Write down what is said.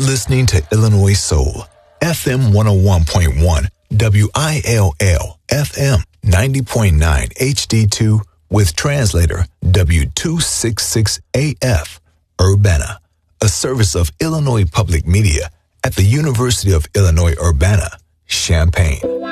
listening to Illinois Soul, FM 101.1, WILL, FM 90.9 HD2 with translator W266AF, Urbana, a service of Illinois Public Media at the University of Illinois Urbana, Champaign.